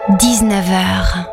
19h.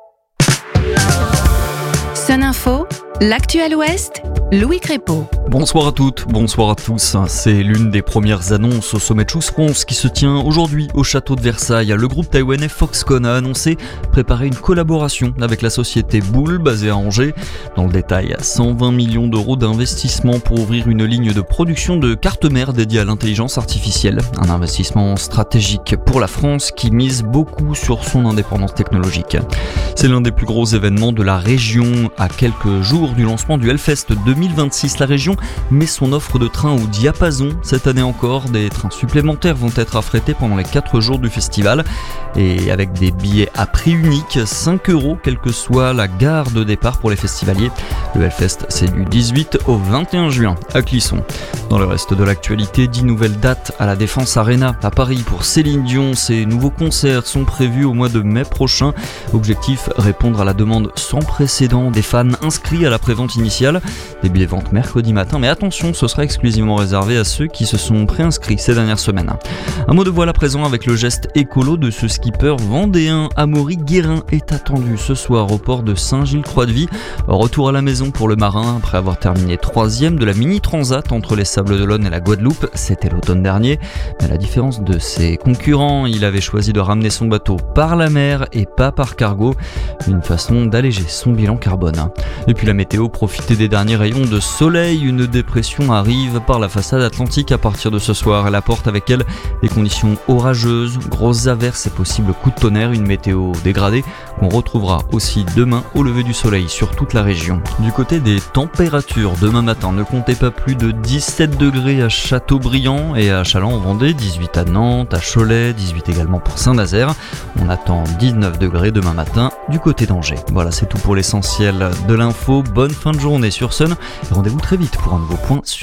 Sun Info, l'actuel Ouest, Louis Crépeau. Bonsoir à toutes, bonsoir à tous. C'est l'une des premières annonces au sommet Choose France qui se tient aujourd'hui au château de Versailles. Le groupe taïwanais Foxconn a annoncé préparer une collaboration avec la société Boule basée à Angers. Dans le détail, 120 millions d'euros d'investissement pour ouvrir une ligne de production de cartes mères dédiée à l'intelligence artificielle. Un investissement stratégique pour la France qui mise beaucoup sur son indépendance technologique. C'est l'un des plus gros événements de la région. À quelques jours du lancement du Hellfest 2026, la région met son offre de trains au diapason. Cette année encore, des trains supplémentaires vont être affrétés pendant les 4 jours du festival. Et avec des billets à prix unique, 5 €, quelle que soit la gare de départ pour les festivaliers. Le Hellfest, c'est du 18 au 21 juin à Clisson. Dans le reste de l'actualité, 10 nouvelles dates à la Défense Arena à Paris pour Céline Dion. Ces nouveaux concerts sont prévus au mois de mai prochain. Objectif, répondre à la demande sans précédent des fans inscrits à la prévente initiale. Des billets vente mercredi matin, mais attention, ce sera exclusivement réservé à ceux qui se sont préinscrits ces dernières semaines. Un mot de voile à présent avec le geste écolo de ce skipper vendéen. Amaury Guérin est attendu ce soir au port de Saint-Gilles-Croix-de-Vie. Retour à la maison pour le marin après avoir terminé 3e de la mini-transat entre les Sables-d'Olonne et la Guadeloupe. C'était l'automne dernier. Mais à la différence de ses concurrents, il avait choisi de ramener son bateau par la mer et pas par cargo. Une façon d'alléger son bilan carbone. Et puis la météo, profitez des derniers rayons de soleil. Une dépression arrive par la façade atlantique à partir de ce soir. Elle apporte avec elle des conditions orageuses, grosses averses et possibles coups de tonnerre. Une météo dégradée qu'on retrouvera aussi demain au lever du soleil sur toute la région. Du côté des températures, demain matin, ne comptez pas plus de 17 degrés à Châteaubriand et à Châlons en Vendée, 18 à Nantes, à Cholet, 18 également pour Saint-Nazaire. On attend 19 degrés demain matin du côté d'Angers. Voilà, c'est tout pour l'essentiel de l'info. Bonne fin de journée sur Sun et rendez-vous très vite pour un nouveau point sur